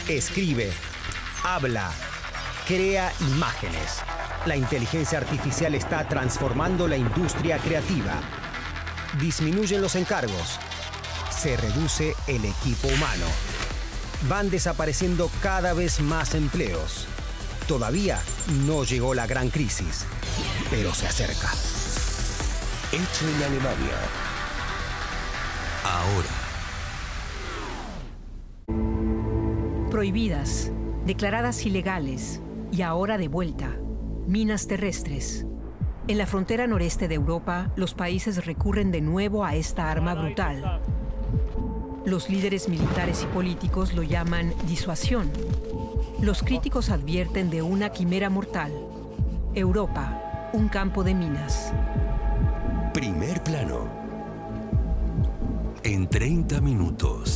Escribe, habla, crea imágenes. La inteligencia artificial está transformando la industria creativa. Disminuyen los encargos. Se reduce el equipo humano. Van desapareciendo cada vez más empleos. Todavía no llegó la gran crisis, pero se acerca. Hecho en Alemania. Ahora. Prohibidas, declaradas ilegales y ahora de vuelta. Minas terrestres. En la frontera noreste de Europa, los países recurren de nuevo a esta arma brutal. Los líderes militares y políticos lo llaman disuasión. Los críticos advierten de una quimera mortal. Europa, un campo de minas. Primer plano. En 30 minutos.